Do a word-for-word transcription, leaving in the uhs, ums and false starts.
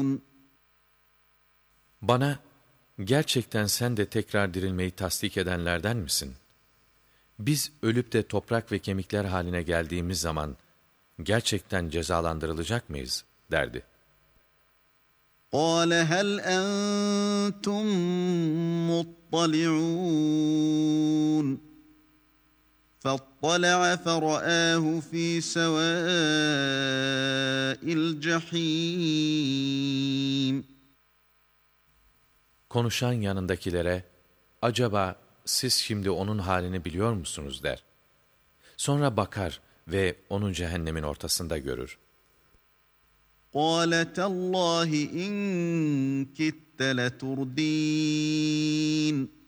Bana, gerçekten sen de tekrar dirilmeyi tasdik edenlerden misin? Biz ölüp de toprak ve kemikler haline geldiğimiz zaman, gerçekten cezalandırılacak mıyız? derdi. قَالَ هَلْ أَنْتُمْ مُطَّلِعُونَ فَاطَّلَعَ فَرَآهُ فِي سَوَاءِ الْجَحِيمِ Konuşan yanındakilere, acaba siz şimdi onun halini biliyor musunuz der. Sonra bakar ve onu cehennemin ortasında görür. قَالَ تَاللّٰهِ اِنْ كِدتَّ لَتُرْدِينِ